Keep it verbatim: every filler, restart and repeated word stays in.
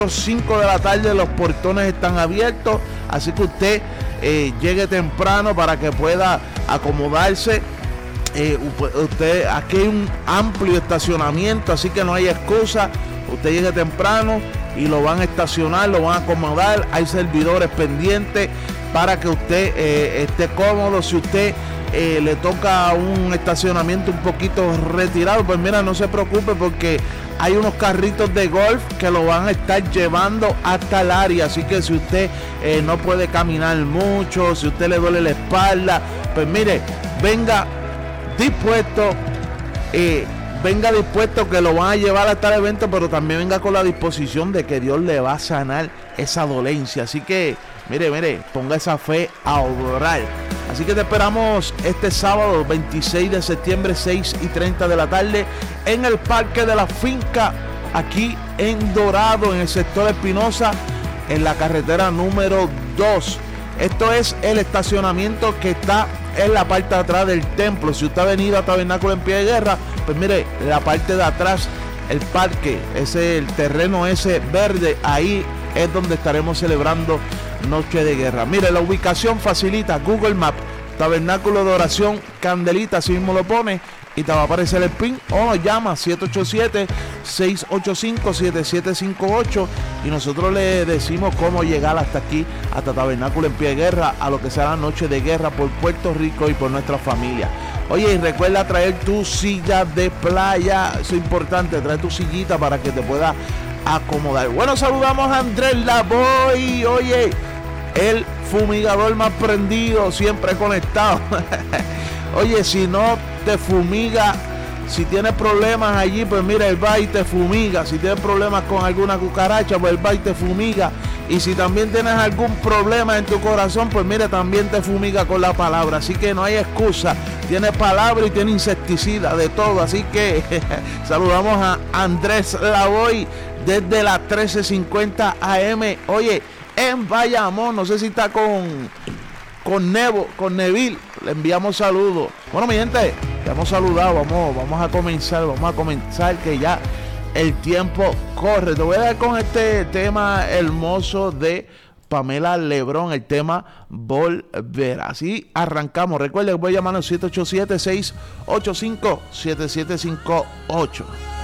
cinco de la tarde los portones están abiertos, así que usted eh, llegue temprano para que pueda acomodarse. Eh, usted, aquí hay un amplio estacionamiento, así que no hay excusa. Usted llegue temprano y lo van a estacionar, lo van a acomodar. Hay servidores pendientes para que usted eh, esté cómodo. Si usted eh, le toca un estacionamiento un poquito retirado, pues mira, no se preocupe, porque hay unos carritos de golf que lo van a estar llevando hasta el área. Así que si usted eh, no puede caminar mucho, si usted le duele la espalda, pues mire, venga dispuesto, eh, venga dispuesto que lo van a llevar hasta el evento, pero también venga con la disposición de que Dios le va a sanar esa dolencia. Así que mire, mire, ponga esa fe a obrar. Así que te esperamos este sábado veintiséis de septiembre, seis y treinta de la tarde, en el Parque de la Finca, aquí en Dorado, en el sector Espinosa, en la carretera número dos. Esto es el estacionamiento que está en la parte de atrás del templo. Si usted ha venido a Tabernáculo en Pie de Guerra, pues mire, la parte de atrás, el parque, ese, el terreno ese verde, ahí es donde estaremos celebrando Noche de Guerra. Mire, la ubicación facilita Google Maps, Tabernáculo de Oración Candelita, así mismo lo pone y te va a aparecer el pin, o nos llama siete ocho siete, seis ocho cinco, siete siete cinco ocho y nosotros le decimos cómo llegar hasta aquí, hasta Tabernáculo en Pie de Guerra, a lo que será Noche de Guerra por Puerto Rico y por nuestra familia. Oye, y recuerda traer tu silla de playa, eso es importante, traer tu sillita para que te pueda acomodar. Bueno, saludamos a Andrés Lavoy, oye, el fumigador más prendido, siempre conectado. Oye, si no te fumiga, si tienes problemas allí, pues mira, él va y te fumiga. Si tienes problemas con alguna cucaracha, pues él va y te fumiga. Y si también tienes algún problema en tu corazón, pues mira, también te fumiga con la palabra. Así que no hay excusa. Tiene palabra y tiene insecticida, de todo. Así que saludamos a Andrés Lavoy desde las trece cincuenta A M. Oye, en Bayamón, no sé si está con... con Nevo, con Neville, le enviamos saludos. Bueno, mi gente, ya hemos saludado, vamos, vamos a comenzar, vamos a comenzar que ya el tiempo corre. Te voy a dar con este tema hermoso de Pamela Lebrón, el tema Volver. Así arrancamos. Recuerden que voy a llamar al siete ocho siete, seis ocho cinco, siete siete cinco ocho.